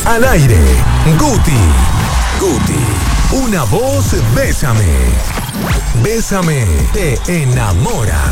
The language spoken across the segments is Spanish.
Al aire, Guti. Una voz, bésame. Bésame, te enamora.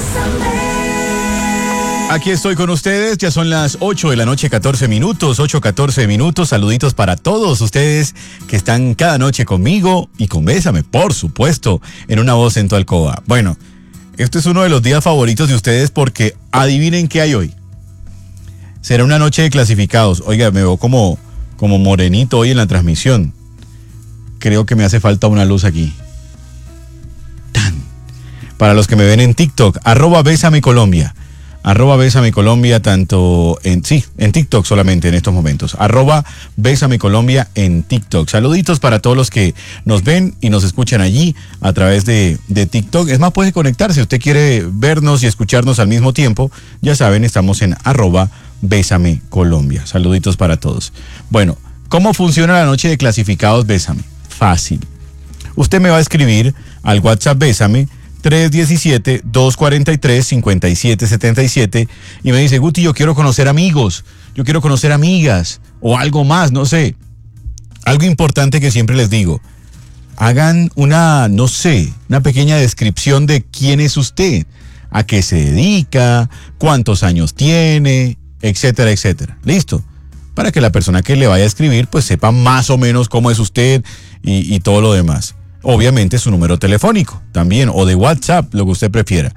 Aquí estoy con ustedes, ya son las 8 de la noche, 14 minutos, 8:14 minutos. Saluditos para todos ustedes que están cada noche conmigo y con Bésame, por supuesto, en Una Voz en tu Alcoba. Bueno, este es uno de los días favoritos de ustedes porque adivinen qué hay hoy. Será una noche de clasificados. Oiga, me veo como morenito hoy en la transmisión. Creo que me hace falta una luz aquí. Para los que me ven en TikTok, @BésameColombia. @BésameColombia, tanto en TikTok solamente en estos momentos. @BésameColombia en TikTok. Saluditos para todos los que nos ven y nos escuchan allí a través de TikTok. Es más, puede conectarse. Si usted quiere vernos y escucharnos al mismo tiempo, ya saben, estamos en @BésameColombia. Saluditos para todos. Bueno, ¿cómo funciona la noche de clasificados Bésame? Fácil. Usted me va a escribir al WhatsApp Bésame 317-243-5777 y me dice: Guti, yo quiero conocer amigos, yo quiero conocer amigas o algo más, no sé. Algo importante que siempre les digo: hagan una pequeña descripción de quién es usted, a qué se dedica, cuántos años tiene, etcétera, etcétera. ¿Listo? Para que la persona que le vaya a escribir pues sepa más o menos cómo es usted y todo lo demás. Obviamente su número telefónico también, o de WhatsApp, lo que usted prefiera.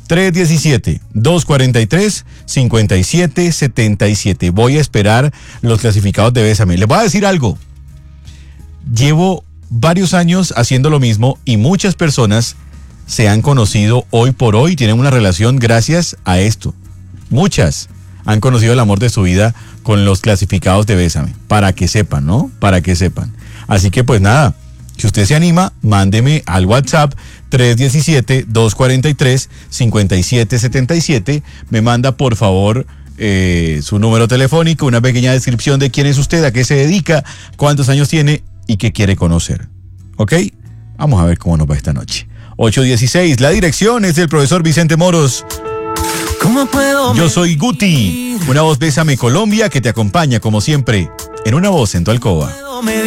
317-243-5777. Voy a esperar los clasificados de Bésame. Les voy a decir algo. Llevo varios años haciendo lo mismo y muchas personas se han conocido hoy por hoy, tienen una relación gracias a esto. Muchas han conocido el amor de su vida con los clasificados de Bésame. Para que sepan, ¿no? Para que sepan. Así que pues nada. Si usted se anima, mándeme al WhatsApp 317-243-5777. Me manda, por favor, su número telefónico, una pequeña descripción de quién es usted, a qué se dedica, cuántos años tiene y qué quiere conocer. ¿Ok? Vamos a ver cómo nos va esta noche. 8:16. La dirección es del profesor Vicente Moros. Yo soy Guti. Una voz Bésame Colombia que te acompaña, como siempre, en Una Voz en tu Alcoba.